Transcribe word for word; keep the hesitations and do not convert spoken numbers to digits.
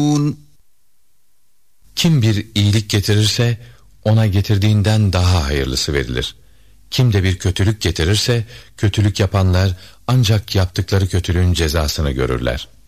Kim bir iyilik getirirse ona getirdiğinden daha hayırlısı verilir. Kim de bir kötülük getirirse kötülük yapanlar ancak yaptıkları kötülüğün cezasını görürler.